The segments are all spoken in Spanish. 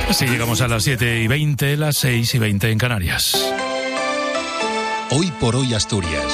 Así llegamos a las 7:20, las 6:20 en Canarias. Hoy por hoy Asturias.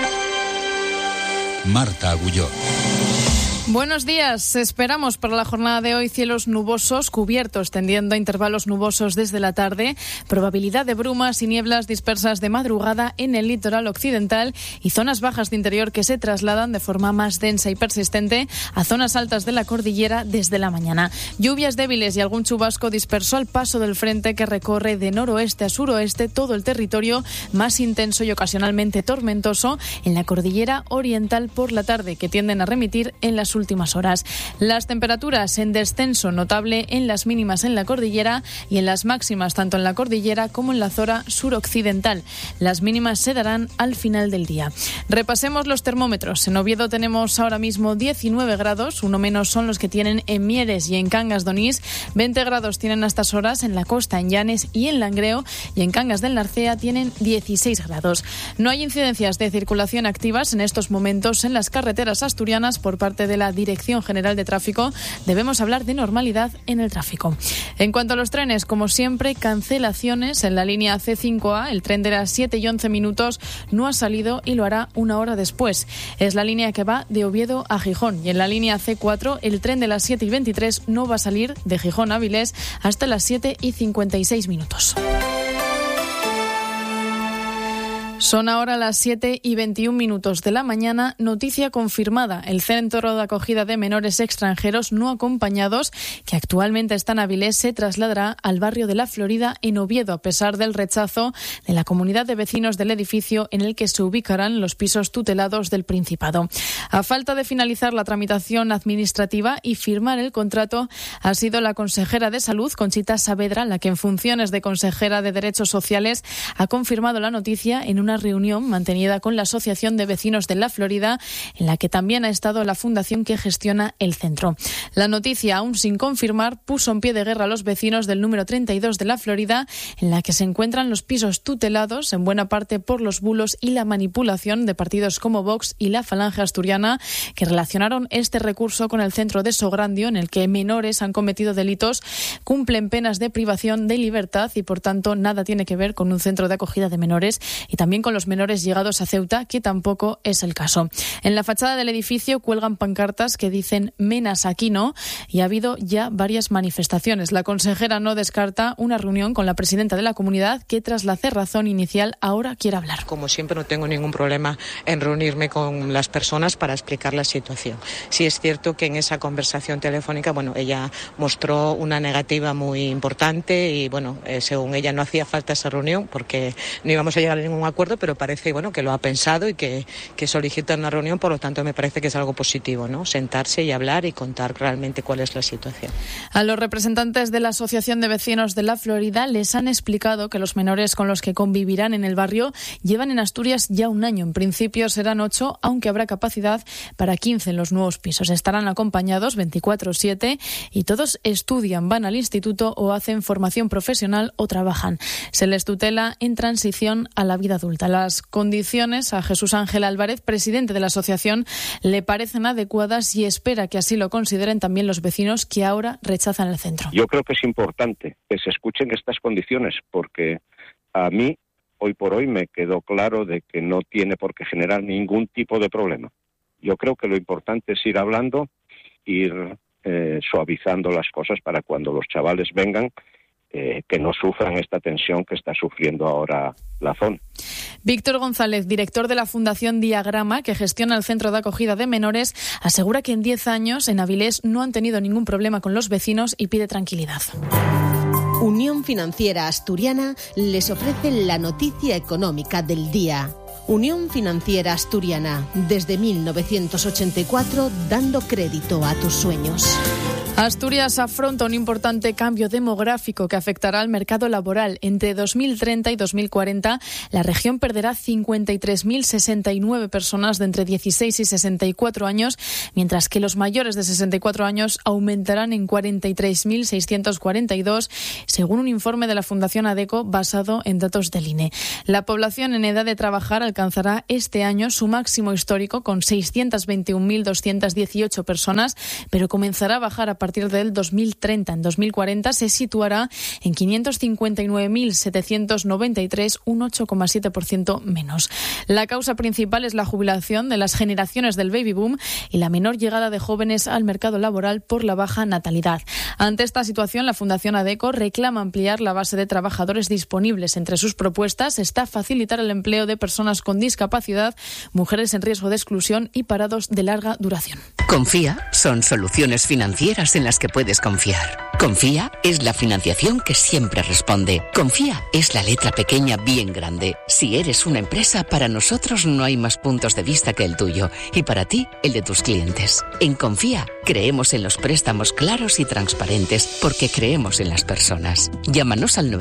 Marta Agulló. Buenos días. Esperamos para la jornada de hoy cielos nubosos, cubiertos, tendiendo a intervalos nubosos desde la tarde, probabilidad de brumas y nieblas dispersas de madrugada en el litoral occidental y zonas bajas de interior que se trasladan de forma más densa y persistente a zonas altas de la cordillera desde la mañana. Lluvias débiles y algún chubasco disperso al paso del frente que recorre de noroeste a suroeste todo el territorio, más intenso y ocasionalmente tormentoso en la cordillera oriental por la tarde, que tienden a remitir en las últimas horas. Las temperaturas en descenso notable en las mínimas en la cordillera y en las máximas tanto en la cordillera como en la zona suroccidental. Las mínimas se darán al final del día. Repasemos los termómetros. En Oviedo tenemos ahora mismo 19 grados, uno menos son los que tienen en Mieres y en Cangas de Onís. 20 grados tienen a estas horas en la costa, en Llanes y en Langreo, y en Cangas del Narcea tienen 16 grados. No hay incidencias de circulación activas en estos momentos en las carreteras asturianas por parte de la Dirección General de Tráfico. Debemos hablar de normalidad en el tráfico. En cuanto a los trenes, como siempre, cancelaciones en la línea C5A. El tren de las 7:11 no ha salido y lo hará una hora después. Es la línea que va de Oviedo a Gijón. Y en la línea C4, el tren de las 7:23 no va a salir de Gijón a Avilés hasta las 7:56. Son ahora las 7:21 de la mañana. Noticia confirmada. El Centro de Acogida de Menores Extranjeros No Acompañados, que actualmente está en Avilés, se trasladará al barrio de La Florida en Oviedo, a pesar del rechazo de la comunidad de vecinos del edificio en el que se ubicarán los pisos tutelados del Principado. A falta de finalizar la tramitación administrativa y firmar el contrato, ha sido la consejera de Salud, Conchita Saavedra, la que en funciones de consejera de Derechos Sociales ha confirmado la noticia en una reunión mantenida con la Asociación de Vecinos de La Florida, en la que también ha estado la fundación que gestiona el centro. La noticia, aún sin confirmar, puso en pie de guerra a los vecinos del número 32 de La Florida, en la que se encuentran los pisos tutelados, en buena parte por los bulos y la manipulación de partidos como Vox y la Falange Asturiana, que relacionaron este recurso con el centro de Sograndio, en el que menores han cometido delitos, cumplen penas de privación de libertad y, por tanto, nada tiene que ver con un centro de acogida de menores, y también con los menores llegados a Ceuta, que tampoco es el caso. En la fachada del edificio cuelgan pancartas que dicen "Menas aquí no", y ha habido ya varias manifestaciones. La consejera no descarta una reunión con la presidenta de la comunidad, que tras la cerrazón inicial ahora quiere hablar. Como siempre, no tengo ningún problema en reunirme con las personas para explicar la situación. Sí es cierto que en esa conversación telefónica, ella mostró una negativa muy importante y, según ella no hacía falta esa reunión porque no íbamos a llegar a ningún acuerdo, pero parece que lo ha pensado y que solicita una reunión. Por lo tanto, me parece que es algo positivo, ¿no? Sentarse y hablar y contar realmente cuál es la situación. A los representantes de la Asociación de Vecinos de La Florida les han explicado que los menores con los que convivirán en el barrio llevan en Asturias ya un año. En principio serán 8, aunque habrá capacidad para 15 en los nuevos pisos. Estarán acompañados 24/7 y todos estudian, van al instituto o hacen formación profesional o trabajan. Se les tutela en transición a la vida adulta. Las condiciones a Jesús Ángel Álvarez, presidente de la asociación, le parecen adecuadas y espera que así lo consideren también los vecinos que ahora rechazan el centro. Yo creo que es importante que se escuchen estas condiciones, porque a mí, hoy por hoy, me quedó claro de que no tiene por qué generar ningún tipo de problema. Yo creo que lo importante es ir hablando, ir suavizando las cosas para cuando los chavales vengan, que no sufran esta tensión que está sufriendo ahora la zona. Víctor González, director de la Fundación Diagrama, que gestiona el centro de acogida de menores, asegura que en 10 años en Avilés no han tenido ningún problema con los vecinos y pide tranquilidad. Unión Financiera Asturiana les ofrece la noticia económica del día. Unión Financiera Asturiana, desde 1984, dando crédito a tus sueños. Asturias afronta un importante cambio demográfico que afectará al mercado laboral. Entre 2030 y 2040, la región perderá 53.069 personas de entre 16 y 64 años, mientras que los mayores de 64 años aumentarán en 43.642, según un informe de la Fundación ADECO basado en datos del INE. La población en edad de trabajar alcanzará este año su máximo histórico con 621.218 personas, pero comenzará a bajar a partir del 2030. En 2040 se situará en 559.793, un 8,7% menos. La causa principal es la jubilación de las generaciones del baby boom y la menor llegada de jóvenes al mercado laboral por la baja natalidad. Ante esta situación, la Fundación ADECO reclama ampliar la base de trabajadores disponibles. Entre sus propuestas está facilitar el empleo de personas con discapacidad, mujeres en riesgo de exclusión y parados de larga duración. Confía son soluciones financieras en las que puedes confiar. Confía es la financiación que siempre responde. Confía es la letra pequeña bien grande. Si eres una empresa, para nosotros no hay más puntos de vista que el tuyo y para ti el de tus clientes. En Confía creemos en los préstamos claros y transparentes porque creemos en las personas. Llámanos al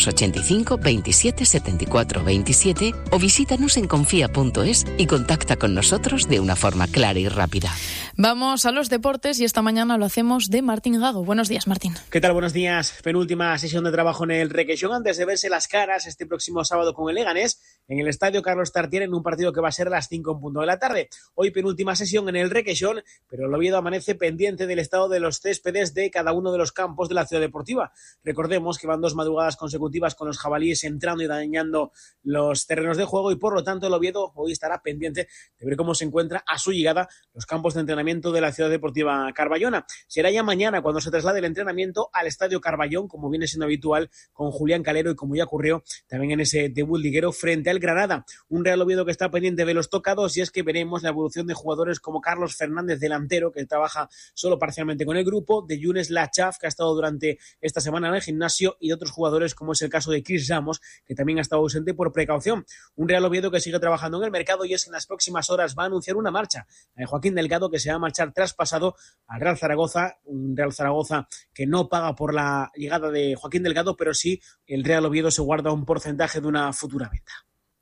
985 27 74 27 o visítanos en confía.es y contacta con nosotros de una forma clara y rápida. Vamos a los deportes y esta mañana lo hacemos de Martín Gago. Buenos días, Martín. ¿Qué tal? Buenos días. Penúltima sesión de trabajo en el Requesón antes de verse las caras este próximo sábado con el Leganés en el Estadio Carlos Tartiere en un partido que va a ser a las 5:00 de la tarde. Hoy penúltima sesión en el Requesón, pero el Oviedo amanece pendiente del estado de los céspedes de cada uno de los campos de la ciudad deportiva. Recordemos que van 2 madrugadas consecutivas con los jabalíes entrando y dañando los terrenos de juego y por lo tanto el Oviedo hoy estará pendiente de ver cómo se encuentra a su llegada los campos de entrenamiento de la ciudad deportiva carballona. Será ya mañana cuando se traslade el entrenamiento al Estadio Carballón, como viene siendo habitual con Julián Calero y como ya ocurrió también en ese debut liguero frente al Granada. Un Real Oviedo que está pendiente de los tocados y es que veremos la evolución de jugadores como Carlos Fernández, delantero, que trabaja solo parcialmente con el grupo, de Younes Lachaf, que ha estado durante esta semana en el gimnasio, y de otros jugadores como es el caso de Chris Ramos, que también ha estado ausente por precaución. Un Real Oviedo que sigue trabajando en el mercado y es que en las próximas horas va a anunciar una marcha. La de Joaquín Delgado, que se va a marchar traspasado al Real Zaragoza, un Real Zaragoza que no paga por la llegada de Joaquín Delgado, pero sí el Real Oviedo se guarda un porcentaje de una futura venta.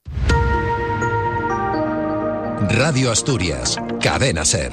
Radio Asturias, Cadena SER.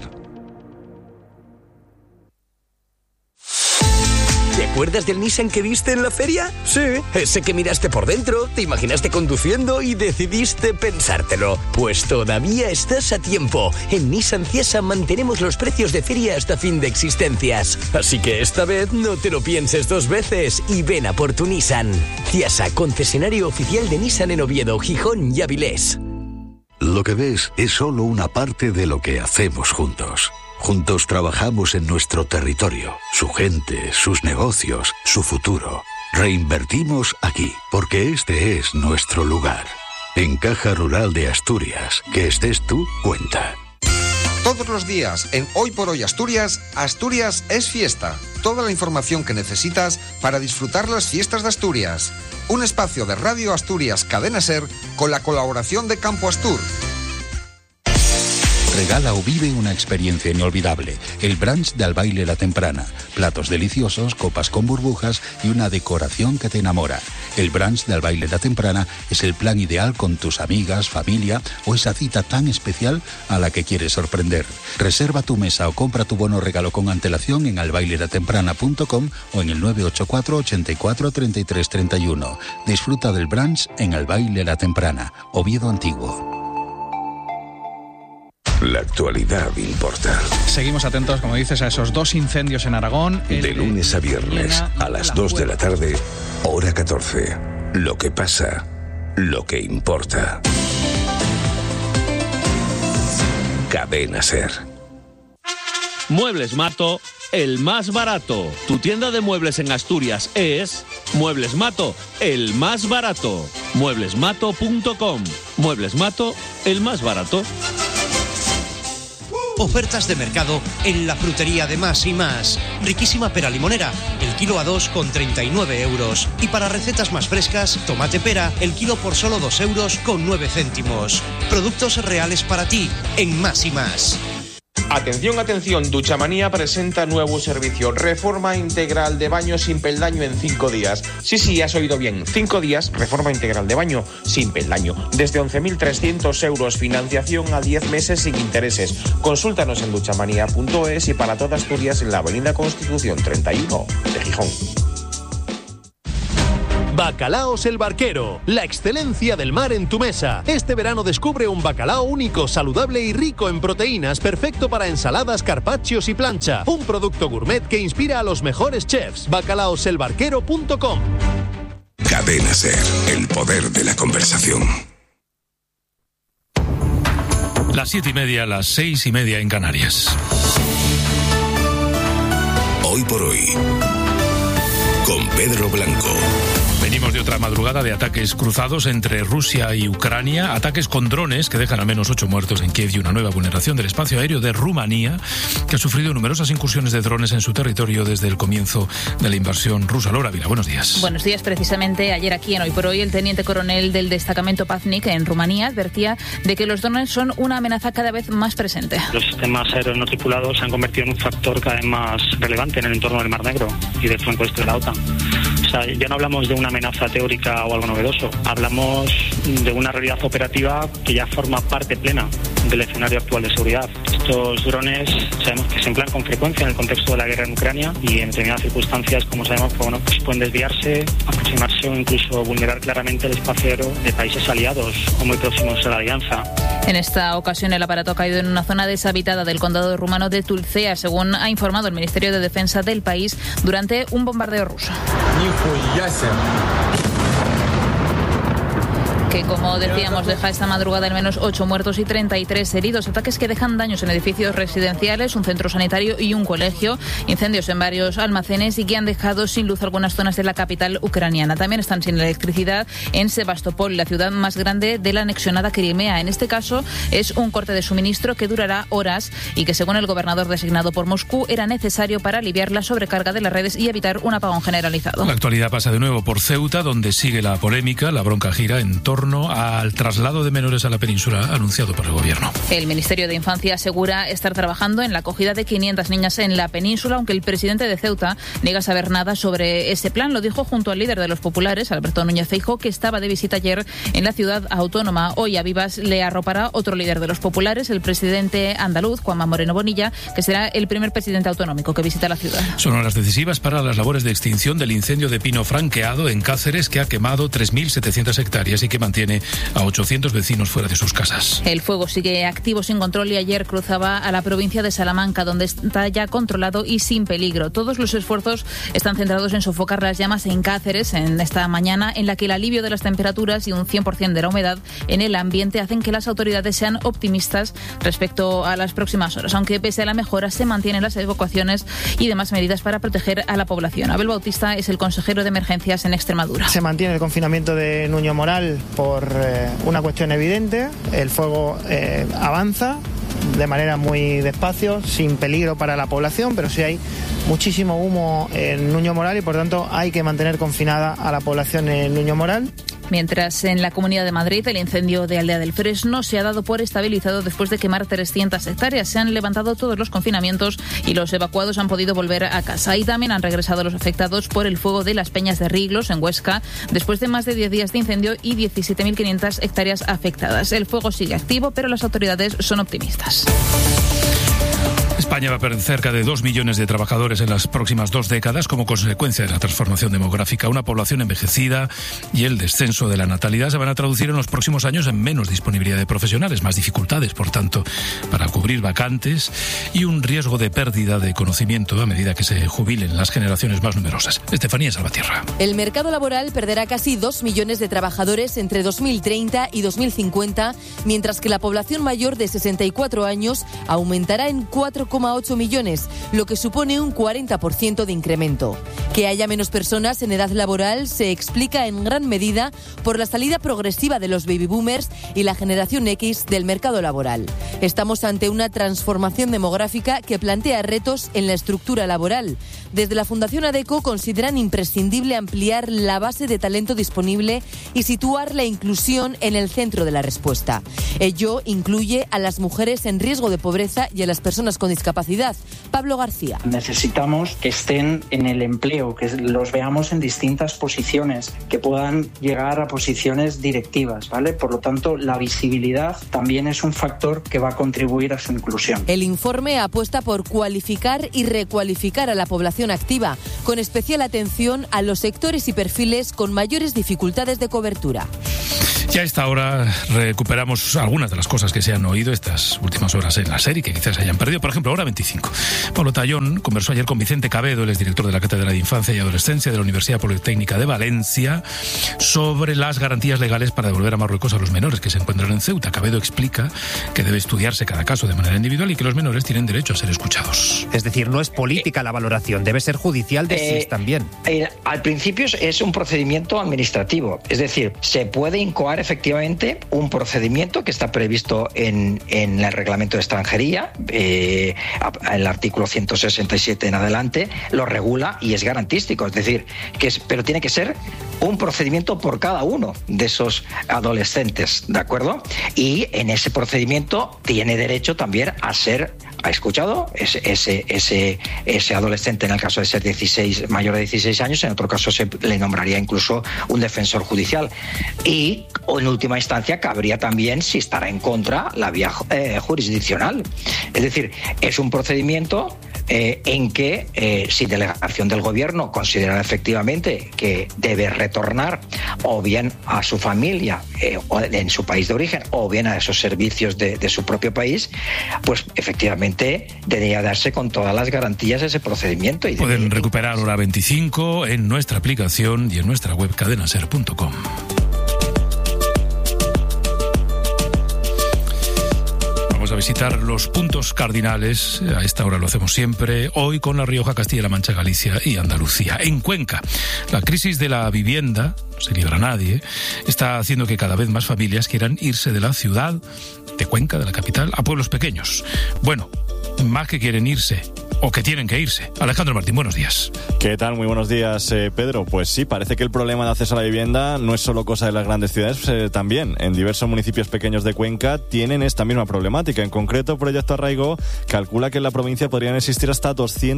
¿Te acuerdas del Nissan que viste en la feria? Sí, ese que miraste por dentro, te imaginaste conduciendo y decidiste pensártelo. Pues todavía estás a tiempo. En Nissan Ciesa mantenemos los precios de feria hasta fin de existencias. Así que esta vez no te lo pienses 2 veces y ven a por tu Nissan. Ciesa, concesionario oficial de Nissan en Oviedo, Gijón y Avilés. Lo que ves es solo una parte de lo que hacemos juntos. Juntos trabajamos en nuestro territorio, su gente, sus negocios, su futuro. Reinvertimos aquí, porque este es nuestro lugar. En Caja Rural de Asturias, que estés tú, cuenta. Todos los días en Hoy por Hoy Asturias, Asturias es fiesta. Toda la información que necesitas para disfrutar las fiestas de Asturias. Un espacio de Radio Asturias Cadena SER con la colaboración de Campo Astur. Regala o vive una experiencia inolvidable. El brunch de Albaile La Temprana. Platos deliciosos, copas con burbujas y una decoración que te enamora. El brunch de Albaile La Temprana es el plan ideal con tus amigas, familia o esa cita tan especial a la que quieres sorprender. Reserva tu mesa o compra tu bono regalo con antelación en albailelatemprana.com o en el 984 84 33 31. Disfruta del brunch en Albaile La Temprana, Oviedo Antiguo. La actualidad importa. Seguimos atentos, como dices, a esos 2 incendios en Aragón. De lunes a viernes, a las 2 de la tarde, hora 14. Lo que pasa, lo que importa. Cadena SER. Muebles Mato, el más barato. Tu tienda de muebles en Asturias es Muebles Mato, el más barato. Mueblesmato.com. Muebles Mato, el más barato. Ofertas de mercado en la frutería de Más y Más. Riquísima pera limonera, el kilo a 2 con 39 euros. Y para recetas más frescas, tomate pera, el kilo por solo 2 euros con 9 céntimos. Productos reales para ti en Más y Más. Atención, atención, Duchamanía presenta nuevo servicio, reforma integral de baño sin peldaño en 5 días. Sí, has oído bien, 5 días, reforma integral de baño sin peldaño. Desde 11.300 euros, financiación a 10 meses sin intereses. Consúltanos en duchamanía.es y para toda Asturias en la avenida Constitución 31 de Gijón. Bacalaos El Barquero, la excelencia del mar en tu mesa. Este verano descubre un bacalao único, saludable y rico en proteínas, perfecto para ensaladas, carpaccios y plancha. Un producto gourmet que inspira a los mejores chefs. Bacalaoselbarquero.com. Cadena SER, el poder de la conversación. Las 7:30, las 6:30 en Canarias. Hoy por hoy, con Pedro Blanco. Venimos de otra madrugada de ataques cruzados entre Rusia y Ucrania, ataques con drones que dejan al menos 8 muertos en Kiev y una nueva vulneración del espacio aéreo de Rumanía, que ha sufrido numerosas incursiones de drones en su territorio desde el comienzo de la invasión rusa. Laura Vila, buenos días. Buenos días. Precisamente ayer aquí en Hoy por Hoy, el teniente coronel del destacamento Paznik en Rumanía advertía de que los drones son una amenaza cada vez más presente. Los sistemas aéreos no tripulados se han convertido en un factor cada vez más relevante en el entorno del Mar Negro y del flanco este de la OTAN. O sea, ya no hablamos de una amenaza teórica o algo novedoso, hablamos de una realidad operativa que ya forma parte plena del escenario actual de seguridad. Estos drones sabemos que se emplean con frecuencia en el contexto de la guerra en Ucrania y en determinadas circunstancias, como sabemos, pues pueden desviarse, aproximarse o incluso vulnerar claramente el espacio aéreo de países aliados o muy próximos a la alianza. En esta ocasión el aparato ha caído en una zona deshabitada del condado rumano de Tulcea, según ha informado el Ministerio de Defensa del país, durante un bombardeo ruso. Que, como decíamos, deja esta madrugada al menos 8 muertos y 33 heridos. Ataques que dejan daños en edificios residenciales, un centro sanitario y un colegio. Incendios en varios almacenes y que han dejado sin luz algunas zonas de la capital ucraniana. También están sin electricidad en Sebastopol, la ciudad más grande de la anexionada Crimea. En este caso es un corte de suministro que durará horas y que, según el gobernador designado por Moscú, era necesario para aliviar la sobrecarga de las redes y evitar un apagón generalizado. La actualidad pasa de nuevo por Ceuta, donde sigue la polémica. La bronca gira en torno al traslado de menores a la península anunciado por el gobierno. El Ministerio de Infancia asegura estar trabajando en la acogida de 500 niñas en la península, aunque el presidente de Ceuta niega saber nada sobre ese plan. Lo dijo junto al líder de los populares, Alberto Núñez Feijóo, que estaba de visita ayer en la ciudad autónoma. Hoy a Vivas le arropará otro líder de los populares, el presidente andaluz, Juanma Moreno Bonilla, que será el primer presidente autonómico que visita la ciudad. Son horas decisivas para las labores de extinción del incendio de pino franqueado en Cáceres, que ha quemado 3.700 hectáreas y que mantiene a 800 vecinos fuera de sus casas. El fuego sigue activo sin control y ayer cruzaba a la provincia de Salamanca, donde está ya controlado y sin peligro. Todos los esfuerzos están centrados en sofocar las llamas en Cáceres en esta mañana, en la que el alivio de las temperaturas y un 100% de la humedad en el ambiente hacen que las autoridades sean optimistas respecto a las próximas horas, aunque pese a la mejora se mantienen las evacuaciones y demás medidas para proteger a la población. Abel Bautista es el consejero de emergencias en Extremadura. Se mantiene el confinamiento de Nuño Moral por una cuestión evidente. El fuego avanza de manera muy despacio, sin peligro para la población, pero sí hay muchísimo humo en Nuño Moral y por tanto hay que mantener confinada a la población en Nuño Moral. Mientras en la Comunidad de Madrid el incendio de Aldea del Fresno se ha dado por estabilizado después de quemar 300 hectáreas. Se han levantado todos los confinamientos y los evacuados han podido volver a casa. Y también han regresado los afectados por el fuego de las Peñas de Riglos en Huesca, después de más de 10 días de incendio y 17.500 hectáreas afectadas. El fuego sigue activo, pero las autoridades son optimistas. España va a perder cerca de 2 millones de trabajadores en las próximas 2 décadas como consecuencia de la transformación demográfica. Una población envejecida y el descenso de la natalidad se van a traducir en los próximos años en menos disponibilidad de profesionales, más dificultades, por tanto, para cubrir vacantes y un riesgo de pérdida de conocimiento a medida que se jubilen las generaciones más numerosas. Estefanía Salvatierra. El mercado laboral perderá casi 2 millones de trabajadores entre 2030 y 2050, mientras que la población mayor de 64 años aumentará en 4,8 millones, lo que supone un 40% de incremento. Que haya menos personas en edad laboral se explica en gran medida por la salida progresiva de los baby boomers y la generación X del mercado laboral. Estamos ante una transformación demográfica que plantea retos en la estructura laboral. Desde la Fundación ADECO consideran imprescindible ampliar la base de talento disponible y situar la inclusión en el centro de la respuesta. Ello incluye a las mujeres en riesgo de pobreza y a las personas con discapacidad. Pablo García. Necesitamos que estén en el empleo, que los veamos en distintas posiciones, que puedan llegar a posiciones directivas, ¿vale? Por lo tanto, la visibilidad también es un factor que va a contribuir a su inclusión. El informe apuesta por cualificar y recualificar a la población vacunación activa, con especial atención a los sectores y perfiles con mayores dificultades de cobertura. Ya a esta hora recuperamos algunas de las cosas que se han oído estas últimas horas en la serie, que quizás se hayan perdido. Por ejemplo, hora 25. Pablo Tallón conversó ayer con Vicente Cabedo, el exdirector de la Cátedra de Infancia y Adolescencia de la Universidad Politécnica de Valencia, sobre las garantías legales para devolver a Marruecos a los menores que se encuentran en Ceuta. Cabedo explica que debe estudiarse cada caso de manera individual y que los menores tienen derecho a ser escuchados. Es decir, no es política la valoración, debe ser judicial de SIS también. Al principio es un procedimiento administrativo, es decir, se puede incoar efectivamente un procedimiento que está previsto en el reglamento de extranjería, el artículo 167 en adelante lo regula y es garantístico, es decir, pero tiene que ser un procedimiento por cada uno de esos adolescentes, ¿de acuerdo? Y en ese procedimiento tiene derecho también a ser escuchado ese adolescente, en el caso de ser mayor de 16 años, en otro caso se le nombraría incluso un defensor judicial. Y en última instancia cabría también, si estará en contra, la vía jurisdiccional. Es decir, es un procedimiento en que si delegación del gobierno considera efectivamente que debe retornar o bien a su familia en su país de origen o bien a esos servicios de su propio país, pues efectivamente debería darse con todas las garantías ese procedimiento. Pueden recuperar hora 25 en nuestra aplicación y en nuestra web cadenaser.com. Vamos a visitar los puntos cardinales. A esta hora lo hacemos siempre. Hoy con La Rioja, Castilla-La Mancha, Galicia y Andalucía. En Cuenca, la crisis de la vivienda, no se libra nadie, está haciendo que cada vez más familias quieran irse de la ciudad de Cuenca, de la capital, a pueblos pequeños. Bueno, más que quieren irse, o que tienen que irse. Alejandro Martín, buenos días. ¿Qué tal? Muy buenos días, Pedro. Pues sí, parece que el problema de acceso a la vivienda no es solo cosa de las grandes ciudades, también en diversos municipios pequeños de Cuenca tienen esta misma problemática. En concreto, Proyecto Arraigo calcula que en la provincia podrían existir hasta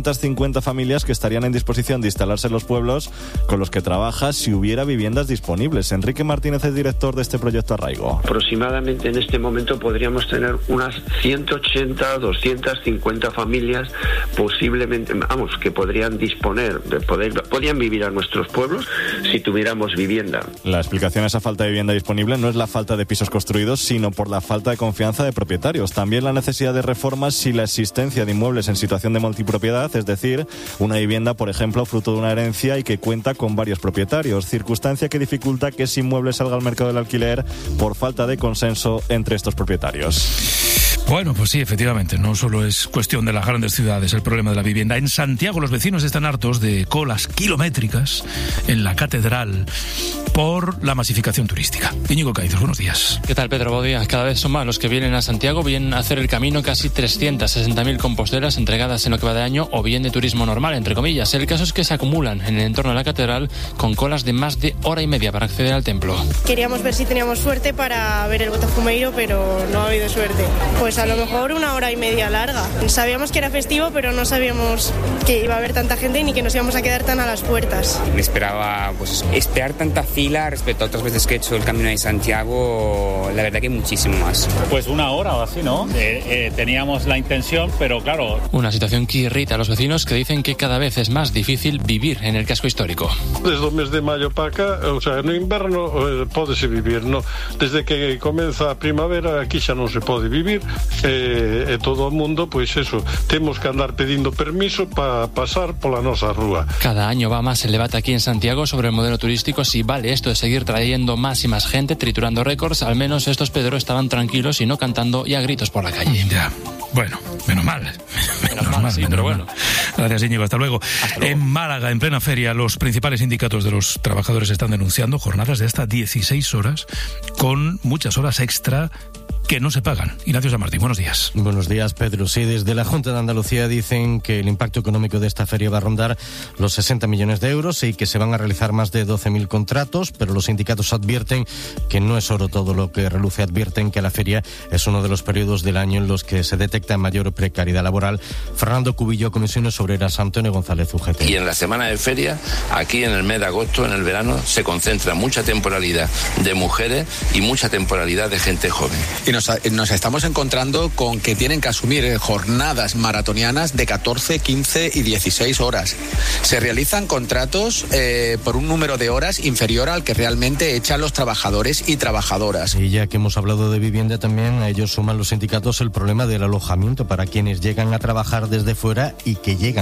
250 familias que estarían en disposición de instalarse en los pueblos con los que trabaja si hubiera viviendas disponibles. Enrique Martínez es director de este Proyecto Arraigo. Aproximadamente en este momento podríamos tener unas 180, 250 familias posiblemente, que podrían disponer, podrían vivir a nuestros pueblos si tuviéramos vivienda. La explicación a esa falta de vivienda disponible no es la falta de pisos construidos, sino por la falta de confianza de propietarios. También la necesidad de reformas si la existencia de inmuebles en situación de multipropiedad, es decir, una vivienda, por ejemplo, fruto de una herencia y que cuenta con varios propietarios, circunstancia que dificulta que ese inmueble salga al mercado del alquiler por falta de consenso entre estos propietarios. Bueno, pues sí, efectivamente, no solo es cuestión de las grandes ciudades el problema de la vivienda. En Santiago los vecinos están hartos de colas kilométricas en la catedral por la masificación turística. Íñigo Caídos, buenos días. ¿Qué tal, Pedro? Buenos días. Cada vez son más los que vienen a Santiago, vienen a hacer el camino casi 360.000 compostelas entregadas en lo que va de año o bien de turismo normal, entre comillas. El caso es que se acumulan en el entorno de la catedral con colas de más de hora y media para acceder al templo. Queríamos ver si teníamos suerte para ver el Botafumeiro, pero no ha habido suerte. Pues a lo mejor una hora y media larga. Sabíamos que era festivo, pero no sabíamos que iba a haber tanta gente ni que nos íbamos a quedar tan a las puertas. Me esperaba esperar tanta fila respecto a otras veces que he hecho el Camino de Santiago, la verdad que muchísimo más. Pues una hora o así, ¿no? Teníamos la intención, pero claro... Una situación que irrita a los vecinos que dicen que cada vez es más difícil vivir en el casco histórico. Desde o mes de maio para acá, no inverno pódese vivir, no? Desde que comeza a primavera aquí xa non se pode vivir, todo o mundo, pois eso, temos que andar pedindo permiso para pasar pola nosa rúa. Cada año va más el debate aquí en Santiago sobre el modelo turístico, si vale esto de seguir trayendo más y más gente, triturando récords. Al menos estos Pedro estaban tranquilos y no cantando y a gritos por la calle. Ya, bueno, menos mal. Pero bueno. Gracias, Íñigo, hasta luego. En Málaga, en plena feria, los principales sindicatos de los trabajadores están denunciando jornadas de hasta 16 horas con muchas horas extra que no se pagan. Ignacio San Martín, buenos días. Buenos días, Pedro. Sí, desde la Junta de Andalucía dicen que el impacto económico de esta feria va a rondar los 60 millones de euros y que se van a realizar más de 12.000 contratos, pero los sindicatos advierten que no es oro todo lo que reluce. Advierten que la feria es uno de los periodos del año en los que se detecta mayor precariedad laboral. Fernando Cubillo, Comisiones Obreras, Antonio González, UGT. Y en la semana de feria, aquí en el mes de agosto, en el verano, se concentra mucha temporalidad de mujeres y mucha temporalidad de gente joven. Y nos estamos encontrando con que tienen que asumir jornadas maratonianas de 14, 15 y 16 horas. Se realizan contratos por un número de horas inferior al que realmente echan los trabajadores y trabajadoras. Y ya que hemos hablado de vivienda también, a ellos suman los sindicatos el problema del alojamiento para quienes llegan a trabajar desde fuera y que llegan